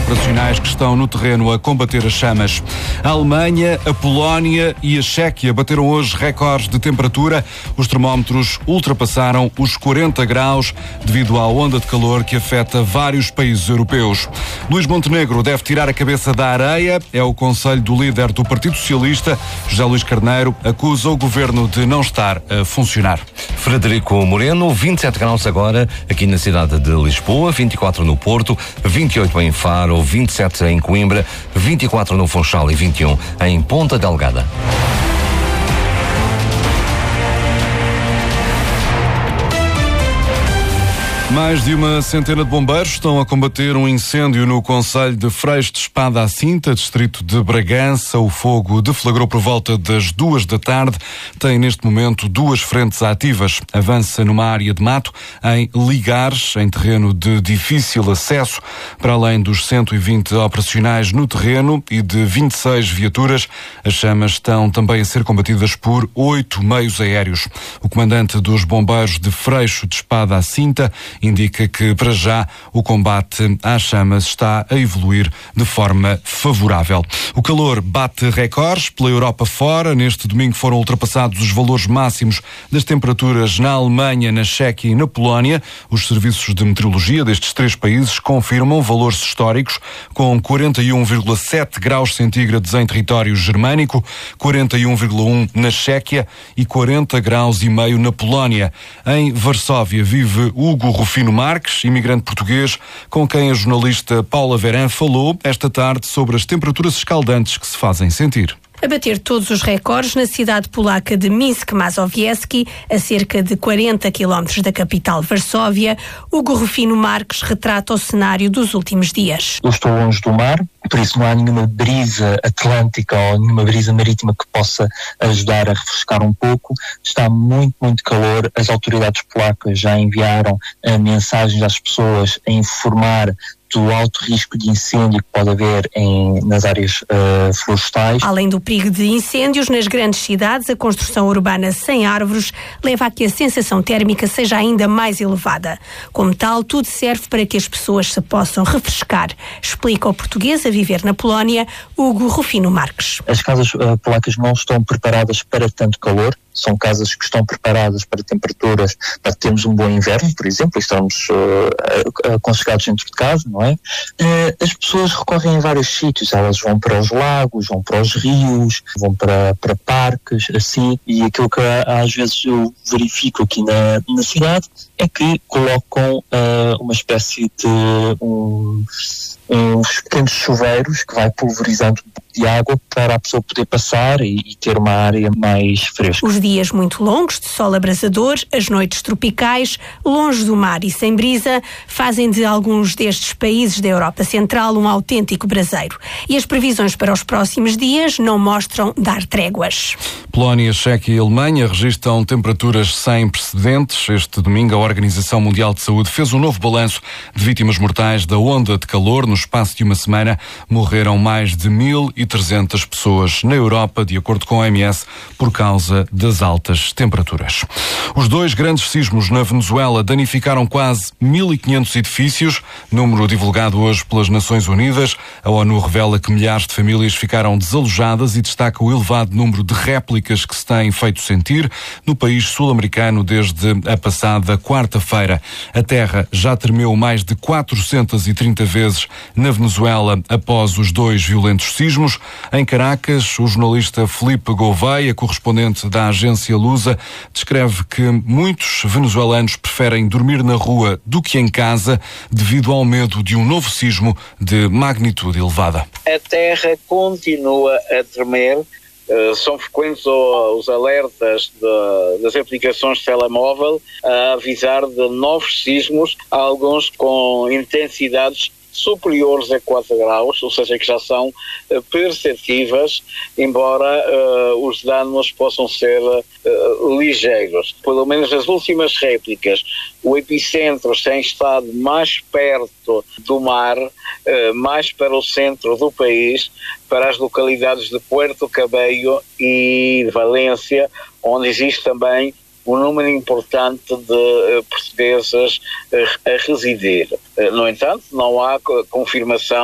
operacionais que estão no terreno a combater as chamas. A Alemanha, a Polónia e a Chequia bateram hoje recordes de temperatura. Os termómetros ultrapassaram os 40 graus devido à onda de calor que afeta vários países europeus. Luís Montenegro deve tirar a cabeça da areia. É o conselho do líder do Partido Socialista. José Luís Carneiro acusa o governo de não estar a funcionar. Frederico Moreno, 27 graus agora aqui na cidade de Lisboa, 24 no Porto, 28 em Faro, 27 em Coimbra, 24 no Funchal e 21 em Ponta Delgada. Mais de uma centena de bombeiros estão a combater um incêndio no concelho de Freixo de Espada à Cinta, distrito de Bragança. O fogo deflagrou por volta das 2 da tarde. Tem neste momento 2 frentes ativas. Avança numa área de mato em Ligares, em terreno de difícil acesso. Para além dos 120 operacionais no terreno e de 26 viaturas, as chamas estão também a ser combatidas por 8 meios aéreos. O comandante dos bombeiros de Freixo de Espada à Cinta indica que, para já, o combate às chamas está a evoluir de forma favorável. O calor bate recordes pela Europa fora. Neste domingo foram ultrapassados os valores máximos das temperaturas na Alemanha, na Chequia e na Polónia. Os serviços de meteorologia destes 3 países confirmam valores históricos, com 41,7 graus centígrados em território germânico, 41,1 na Chequia e 40 graus e meio na Polónia. Em Varsóvia vive Hugo Rufino Marques, imigrante português, com quem a jornalista Paula Verã falou esta tarde sobre as temperaturas escaldantes que se fazem sentir. A bater todos os recordes na cidade polaca de Minsk-Mazowiecki, a cerca de 40 quilómetros da capital Varsóvia, Hugo Rufino Marques retrata o cenário dos últimos dias. Eu estou longe do mar, por isso não há nenhuma brisa atlântica ou nenhuma brisa marítima que possa ajudar a refrescar um pouco. Está muito, muito calor. As autoridades polacas já enviaram mensagens às pessoas a informar do alto risco de incêndio que pode haver nas áreas florestais. Além do perigo de incêndios nas grandes cidades, a construção urbana sem árvores leva a que a sensação térmica seja ainda mais elevada. Como tal, tudo serve para que as pessoas se possam refrescar, explica o português a viver na Polónia, Hugo Rufino Marques. As casas polacas não estão preparadas para tanto calor. São casas que estão preparadas para temperaturas, para termos um bom inverno, por exemplo, e estamos aconchegados dentro de casa, não é? As pessoas recorrem a vários sítios, elas vão para os lagos, vão para os rios, vão para parques, assim, e aquilo que às vezes eu verifico aqui na cidade é que colocam uma espécie de uns pequenos chuveiros que vai pulverizando um pouco de água para a pessoa poder passar e ter uma área mais fresca. Os dias muito longos de sol abrasador, as noites tropicais, longe do mar e sem brisa, fazem de alguns destes países da Europa Central um autêntico braseiro. E as previsões para os próximos dias não mostram dar tréguas. Polónia, Chequia e Alemanha registram temperaturas sem precedentes. Este domingo, a Organização Mundial de Saúde fez um novo balanço de vítimas mortais da onda de calor. No espaço de uma semana, morreram mais de 1.300 pessoas na Europa, de acordo com a OMS, por causa das altas temperaturas. Os 2 grandes sismos na Venezuela danificaram quase 1.500 edifícios, número divulgado hoje pelas Nações Unidas. A ONU revela que milhares de famílias ficaram desalojadas e destaca o elevado número de réplicas que se têm feito sentir no país sul-americano desde a passada quarta-feira. A terra já tremeu mais de 430 vezes na Venezuela após os 2 violentos sismos. Em Caracas, o jornalista Felipe Gouveia, correspondente da agência Lusa, descreve que muitos venezuelanos preferem dormir na rua do que em casa devido ao medo de um novo sismo de magnitude elevada. A terra continua a tremer. São frequentes os alertas das aplicações de telemóvel a avisar de novos sismos, alguns com intensidades superiores a 4 graus, ou seja, que já são perceptíveis, embora os danos possam ser ligeiros. Pelo menos nas últimas réplicas, o epicentro tem estado mais perto do mar, mais para o centro do país, para as localidades de Puerto Cabello e Valência, onde existe também um número importante de portugueses a residir. No entanto, não há confirmação